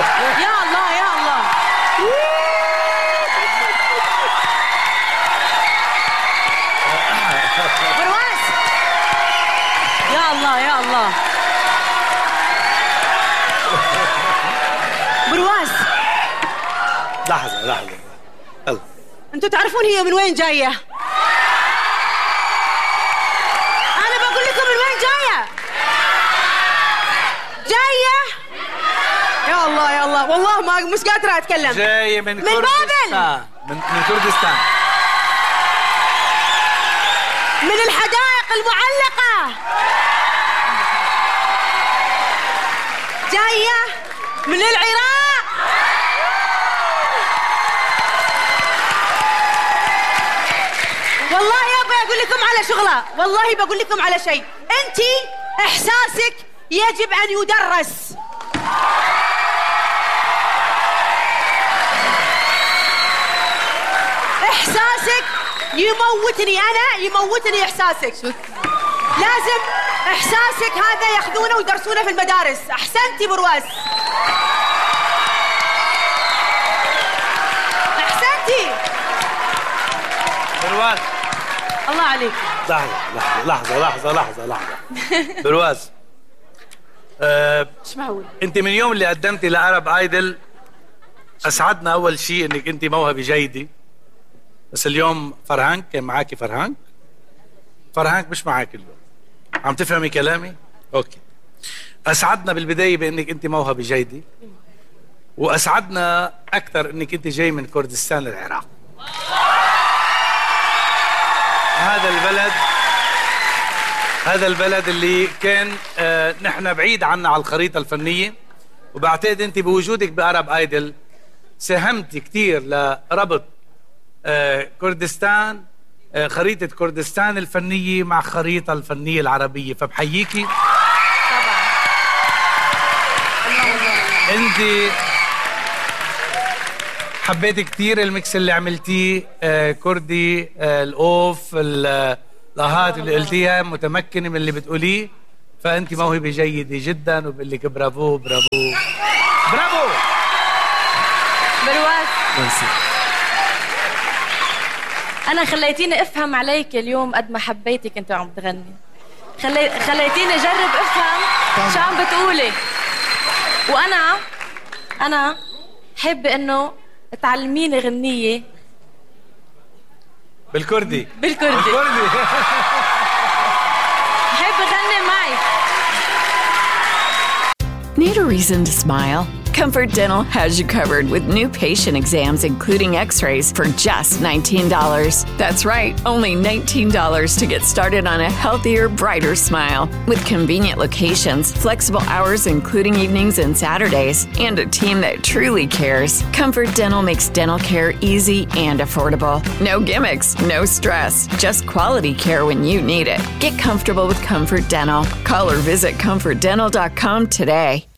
يا الله يا الله. برواز يا الله يا الله. برواز لحظة يلا. انتوا تعرفون هي من وين جاية؟ انا بقول لكم من وين جاية. يا الله يا الله، والله ما مش قادرة اتكلم. جاية من بابل. من كردستان، من الحدائق المعلقة، جاية من العراق. والله يابا أقول لكم على شغلة، والله بقول لكم على شيء. أنتي إحساسك يجب أن يدرس. إحساسك يموتني، أنا يموتني إحساسك. لازم إحساسك هذا ياخذونه ويدرسونه في المدارس. أحسنتي برواز، أحسنتي برواز. الله عليك. لحظة برواز. مش معقول. انت من يوم اللي قدمتي لعرب ايدل اسعدنا اول شيء انك انت موهبة جيدة، بس اليوم فرهانك كان معاكي. فرهانك مش معاكي اليوم. عم تفهمي كلامي؟ اوكي. اسعدنا بالبداية بانك انت موهبة جيدة، واسعدنا اكثر انك انت جاي من كردستان العراق. هذا البلد اللي كان نحن بعيد عنا على الخريطة الفنية، وبعتقد انت بوجودك بعرب ايدل ساهمت كتير لربط كردستان، خريطة كردستان الفنية مع خريطة الفنية العربية، فبحييكي. طبعا انت حبيت كتير الميكس اللي عملتيه، كردي، الأوف، الآهات اللي قلتيها، متمكنة من اللي بتقوليه، فأنت موهبة جيدة جدا، وبقول لك برافو برافو برافو. برواز، أنا خليتيني أفهم عليك اليوم قد ما حبيتك أنت عم تغني. خليتيني أجرب أفهم شو عم بتقولي، وأنا حابة إنه تعلميني غنية بالكردي. حابة أغني معي. Need a reason to smile? Comfort Dental has you covered with new patient exams, including x-rays, for just $19. That's right, only $19 to get started on a healthier, brighter smile. With convenient locations, flexible hours including evenings and Saturdays, and a team that truly cares, Comfort Dental makes dental care easy and affordable. No gimmicks, no stress, just quality care when you need it. Get comfortable with Comfort Dental. Call or visit comfortdental.com today.